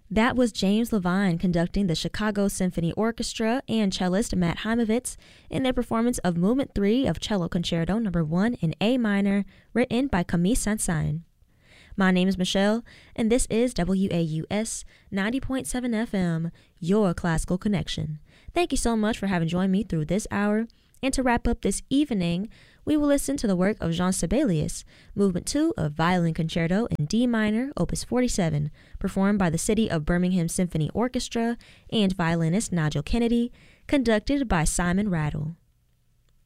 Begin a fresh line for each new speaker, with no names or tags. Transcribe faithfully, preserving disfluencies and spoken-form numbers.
That was James Levine conducting the Chicago Symphony Orchestra and cellist Matt Heimovitz in their performance of Movement three of Cello Concerto Number one in A minor, written by Camille Saint-Saëns. My name is Michelle, and this is W A U S ninety point seven F M, your classical connection. Thank you so much for having joined me through this hour. And to wrap up this evening, we will listen to the work of Jean Sibelius, Movement two of Violin Concerto in D minor, Opus forty-seven, performed by the City of Birmingham Symphony Orchestra and violinist Nigel Kennedy, conducted by Simon Rattle.